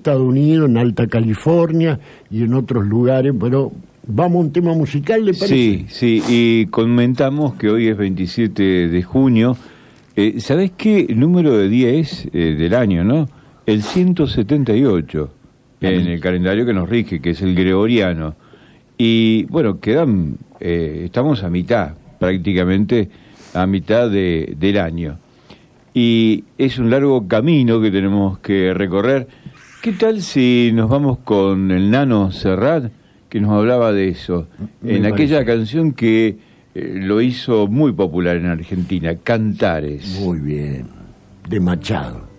Estados Unidos, en Alta California y en otros lugares, pero vamos a un tema musical, ¿le parece? Sí, y comentamos que hoy es 27 de junio. ¿Sabés qué número de día es del año, no? El 178 en el calendario que nos rige, que es el gregoriano. Y bueno, estamos a mitad, prácticamente a mitad del año. Y es un largo camino que tenemos que recorrer. ¿Qué tal si nos vamos con el Nano Serrat, que nos hablaba de eso, en aquella canción que lo hizo muy popular en Argentina, Cantares? Muy bien, de Machado.